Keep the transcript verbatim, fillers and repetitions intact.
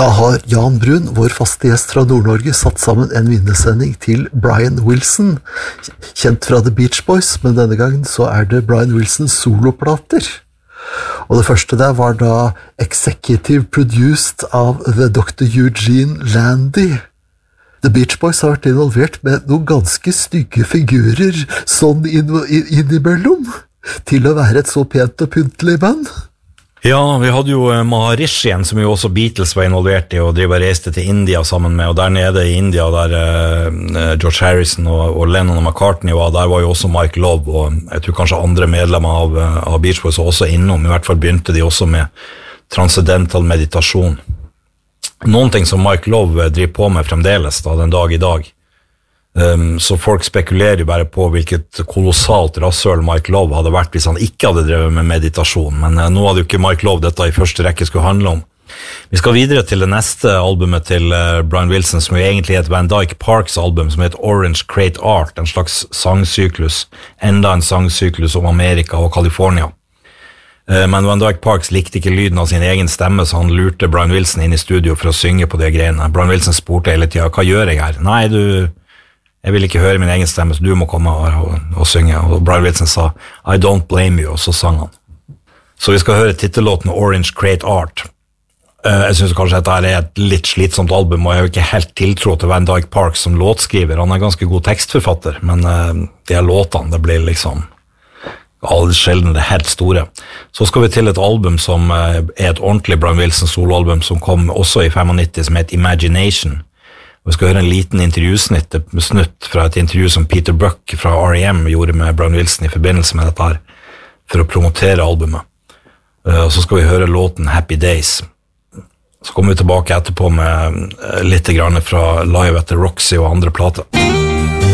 Da har Jan Brun, vår faste gjest fra Nord-Norge, satt sammen en minnessending til Brian Wilson, kjent fra The Beach Boys, men denne gangen så er det Brian Wilsons soloplater. Og det første der var da executive produced av The doktor Eugene Landy. The Beach Boys har vært involvert med noen ganske stygge figurer sånn innimellom, til å være et så pent og pyntelig band. Ja, vi hadde jo Maharishi igjen, som jo også Beatles var involvert i, og driver og reiste til India sammen med, og der nede i India, der uh, George Harrison og, og Lennon og McCartney var, der var jo også Mike Love, og jeg tror kanskje andre medlemmer av, av Beach Boys også innom, i hvert fall begynte de også med transcendental meditasjon. Noen ting som Mike Love driver på med fremdeles, da, den dag i dag. Um, så folk spekulerer jo bare på hvilket kolossalt rasshøl Mike Love hadde vært hvis han ikke hadde drevet med meditasjon, men uh, nå hadde jo ikke Mike Love dette i første rekke skulle handle om. Vi skal videre til det neste albumet til uh, Brian Wilson, som jo egentlig er et Van Dyke Parks album, som heter Orange Crate Art, en slags sangsyklus, enda en sangsyklus om Amerika og California. Uh, men Van Dyke Parks likte ikke lyden av sin egen stemme, så han lurte Brian Wilson inn i studio for å synge på de greiene. Brian Wilson spurte hele tiden, hva gjør jeg her? Nei, du... Jeg vil ikke høre min egen stemme, så du må komme og, og, og synge. Og Brian Wilson sa, I don't blame you, og så sang han. Så vi skal høre titellåten Orange Crate Art. Uh, jeg synes kanskje at dette er et litt slitsomt album, og jeg har jo ikke helt tiltro til Van Dyke Parks som låtskriver. Han er ganske god tekstforfatter, men uh, de her låtene, det blir liksom alle sjelden det helt store. Så skal vi til et album som uh, er et ordentlig Brian Wilson soloalbum, som kom også i nittifem, som heter Imagination. Vi skal høre en liten intervjusnitt snutt fra et intervju som Peter Buck fra R E M gjorde med Brian Wilson i forbindelse med dette her, for å promotere albumet. Og så skal vi høre låten Happy Days. Så kommer vi tilbake etterpå med litt grann fra Live at the Roxy og andre plater.